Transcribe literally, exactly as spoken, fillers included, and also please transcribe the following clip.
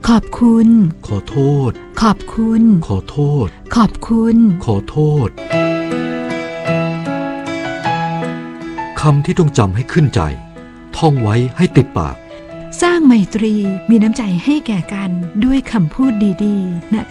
ขอบคุณขอโทษขอบคุณขอโทษขอบคุณขอโทษคำที่ต้องจำให้ขึ้นใจท่องไว้ให้ติดปากสร้างไมตรีมีน้ำใจให้แก่กันด้วยคำพูดดีๆณ